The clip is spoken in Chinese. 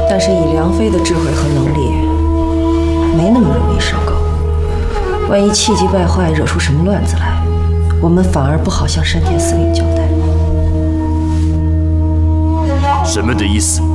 但是以梁妃的智慧和能力，没那么容易上钩。万一气急败坏，惹出什么乱子来，我们反而不好向山田司令交代。 什么的意思？